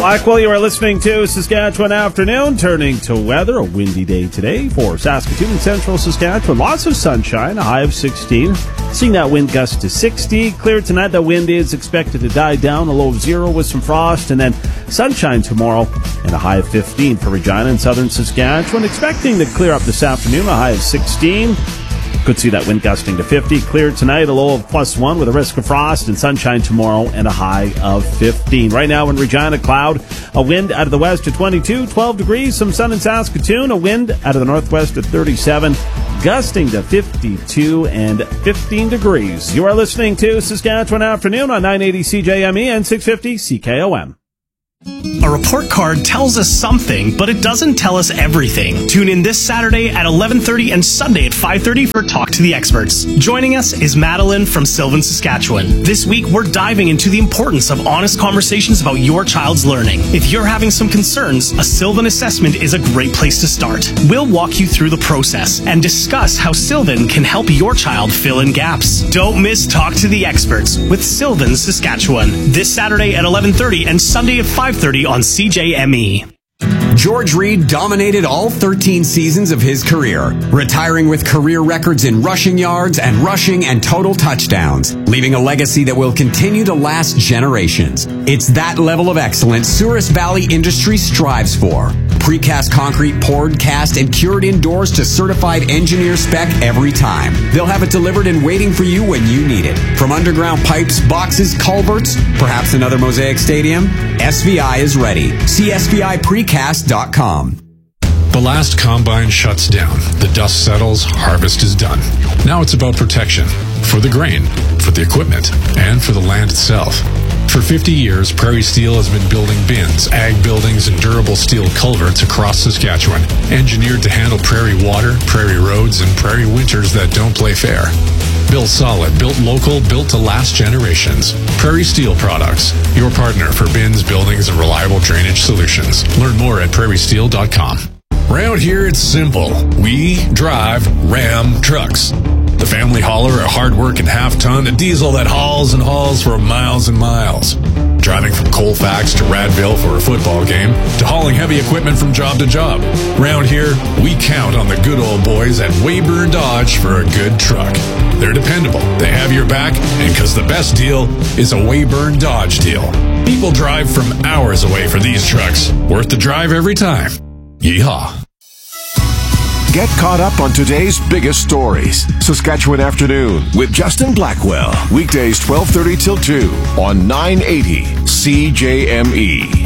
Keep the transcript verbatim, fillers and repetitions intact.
Blackwell, you are listening to Saskatchewan Afternoon. Turning to weather, a windy day today for Saskatoon and central Saskatchewan. Lots of sunshine, a high of sixteen. Seeing that wind gust to sixty. Clear tonight, the wind is expected to die down, a low of zero with some frost. And then sunshine tomorrow and a high of fifteen for Regina and southern Saskatchewan. Expecting to clear up this afternoon, a high of sixteen. Could see that wind gusting to fifty. Clear tonight, a low of plus one with a risk of frost, and sunshine tomorrow and a high of fifteen. Right now in Regina, cloud, a wind out of the west at twenty-two, twelve degrees, some sun in Saskatoon, a wind out of the northwest at thirty-seven, gusting to fifty-two and fifteen degrees. You are listening to Saskatchewan Afternoon on nine eighty C J M E and six fifty C K O M. A report card tells us something, but it doesn't tell us everything. Tune in this Saturday at eleven thirty and Sunday at five thirty for Talk to the Experts. Joining us is Madeline from Sylvan, Saskatchewan. This week, we're diving into the importance of honest conversations about your child's learning. If you're having some concerns, a Sylvan assessment is a great place to start. We'll walk you through the process and discuss how Sylvan can help your child fill in gaps. Don't miss Talk to the Experts with Sylvan, Saskatchewan. This Saturday at eleven thirty and Sunday at five thirty on C J M E. George Reed dominated all thirteen seasons of his career, retiring with career records in rushing yards and rushing and total touchdowns, leaving a legacy that will continue to last generations. It's that level of excellence Souris Valley Industries strives for. Precast concrete poured, cast, and cured indoors to certified engineer spec every time. They'll have it delivered and waiting for you when you need it. From underground pipes, boxes, culverts, perhaps another Mosaic Stadium, S V I is ready. See S V I precast dot com. The last combine shuts down. The dust settles. Harvest is done. Now it's about protection. For the grain, for the equipment, and for the land itself. For fifty years, Prairie Steel has been building bins, ag buildings, and durable steel culverts across Saskatchewan, engineered to handle prairie water, prairie roads, and prairie winters that don't play fair. Built solid, built local, built to last generations. Prairie Steel Products, your partner for bins, buildings, and reliable drainage solutions. Learn more at prairie steel dot com. Around here, it's simple. We drive Ram trucks. The family hauler, a hard-working half-ton, a diesel that hauls and hauls for miles and miles. Driving from Colfax to Radville for a football game, to hauling heavy equipment from job to job. Around here, we count on the good old boys at Weyburn Dodge for a good truck. They're dependable, they have your back, and because the best deal is a Weyburn Dodge deal. People drive from hours away for these trucks. Worth the drive every time. Yeehaw. Get caught up on today's biggest stories. Saskatchewan Afternoon with Justin Blackwell. Weekdays twelve thirty till two on nine eighty C J M E.